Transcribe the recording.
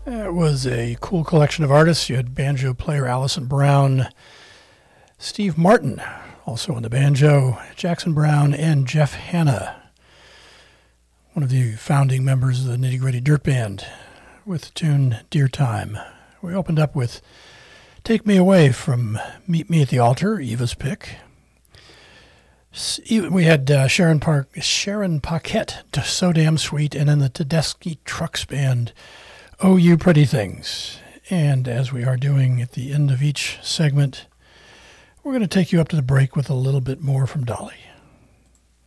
It was a cool collection of artists. You had banjo player Allison Brown, Steve Martin, also on the banjo, Jackson Brown, and Jeff Hanna, one of the founding members of the Nitty Gritty Dirt Band, with the tune Dear Time. We opened up with Take Me Away from Meet Me at the Altar, Eva's pick. We had Sharon Paquette, So Damn Sweet, and then the Tedeschi Trucks Band, Oh You Pretty Things. And as we are doing at the end of each segment, we're going to take you up to the break with a little bit more from Dolly.